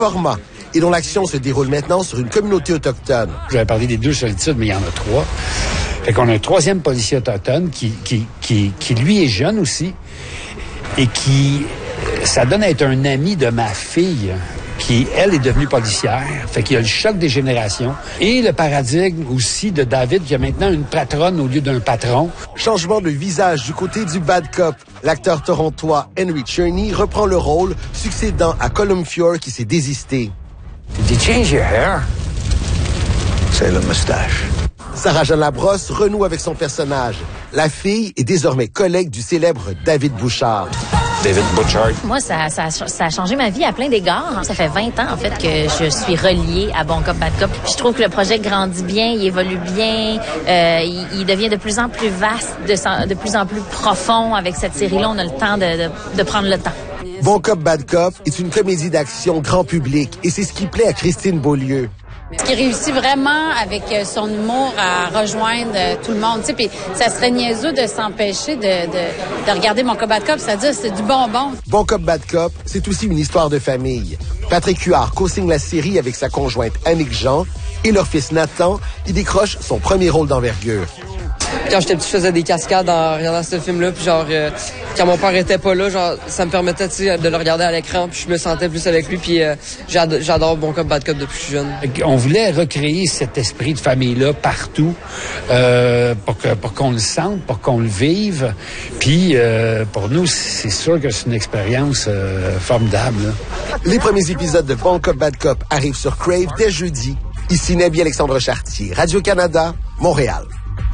format et dont l'action se déroule maintenant sur une communauté autochtone. J'avais parlé des 2 solitudes, mais il y en a 3. Fait qu'on a un 3e policier autochtone qui lui est jeune aussi et qui, ça donne à être un ami de ma fille qui, elle, est devenue policière. Fait qu'il y a le choc des générations et le paradigme aussi de David qui a maintenant une patronne au lieu d'un patron. Changement de visage du côté du bad cop. L'acteur torontois Henry Cherney reprend le rôle, succédant à Colm Feore qui s'est désisté. Did you change your hair? C'est le moustache. Sarah-Jeanne Labrosse renoue avec son personnage. La fille est désormais collègue du célèbre David Bouchard. David Bouchard. Moi, ça a changé ma vie à plein d'égards. Ça fait 20 ans, en fait, que je suis reliée à Bon Cop, Bad Cop. Je trouve que le projet grandit bien, il évolue bien, il devient de plus en plus vaste, de plus en plus profond. Avec cette série-là, on a le temps de prendre le temps. Bon Cop, Bad Cop est une comédie d'action grand public et c'est ce qui plaît à Christine Beaulieu. Ce qui réussit vraiment avec son humour à rejoindre tout le monde. Tu sais, puis ça serait niaiseux de s'empêcher de regarder Bon Cop, Bad Cop, c'est-à-dire c'est du bonbon. Bon Cop, Bad Cop, c'est aussi une histoire de famille. Patrick Huard co-signe la série avec sa conjointe Annick Jean et leur fils Nathan y décroche son premier rôle d'envergure. Quand j'étais petit, je faisais des cascades en regardant ce film-là, puis genre, quand mon père était pas là, genre, ça me permettait, tu sais, de le regarder à l'écran, puis je me sentais plus avec lui, puis j'adore Bon Cop, Bad Cop depuis que je suis jeune. On voulait recréer cet esprit de famille-là partout, pour qu'on le sente, pour qu'on le vive, puis pour nous, c'est sûr que c'est une expérience formidable, là. Les premiers épisodes de Bon Cop, Bad Cop arrivent sur Crave dès jeudi. Ici Nabi Alexandre Chartier, Radio-Canada, Montréal.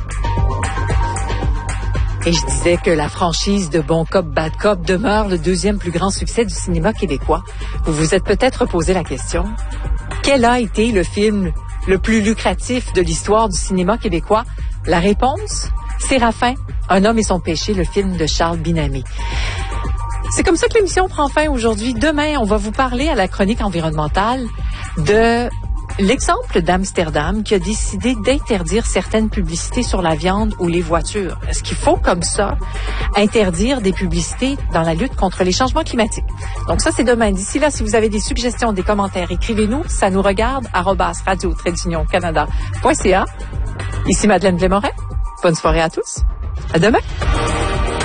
Et je disais que la franchise de Bon Cop, Bad Cop demeure le 2e plus grand succès du cinéma québécois. Vous vous êtes peut-être posé la question, quel a été le film le plus lucratif de l'histoire du cinéma québécois? La réponse, Séraphin, Un homme et son péché, le film de Charles Binamé. C'est comme ça que l'émission prend fin aujourd'hui. Demain, on va vous parler à la chronique environnementale de l'exemple d'Amsterdam qui a décidé d'interdire certaines publicités sur la viande ou les voitures. Est-ce qu'il faut, comme ça, interdire des publicités dans la lutte contre les changements climatiques? Donc ça, c'est demain. D'ici là, si vous avez des suggestions, des commentaires, écrivez-nous. Ça nous regarde, @radio-canada.ca. Ici Madeleine Blémoret. Bonne soirée à tous. À demain.